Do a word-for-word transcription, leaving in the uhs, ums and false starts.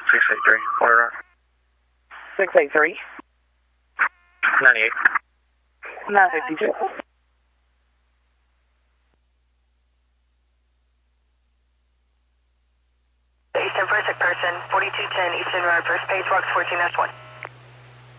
six eight three, order rock. six eight three. ninety-eight. nine fifty-two. Eastern Pacific person, forty-two ten Eastern Road, first page, walks fourteen dash one.